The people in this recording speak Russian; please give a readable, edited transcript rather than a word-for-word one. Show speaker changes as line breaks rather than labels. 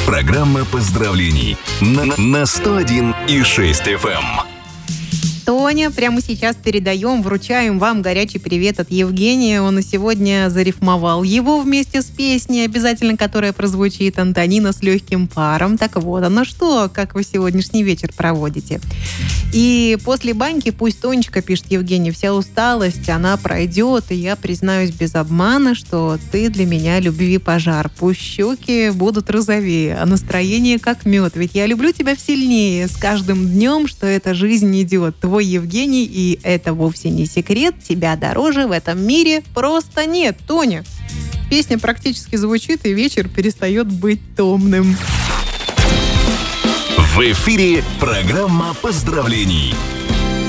Программа поздравлений на 101,6 FM.
Тоня, прямо сейчас вручаем вам горячий привет от Евгения. Он и сегодня зарифмовал его вместе с песней, обязательно которая прозвучит, Антонина с легким паром. Так вот, оно что, как вы сегодняшний вечер проводите. И после баньки пусть Тонечка, пишет Евгений, вся усталость, она пройдет, и я признаюсь без обмана, что ты для меня любви пожар. Пусть щеки будут розовее, а настроение как мед. Ведь я люблю тебя сильнее с каждым днем, что эта жизнь идет. Твой Евгений, и это вовсе не секрет, тебя дороже в этом мире просто нет. Тоня, песня практически звучит, и вечер перестает быть томным.
В эфире программа поздравлений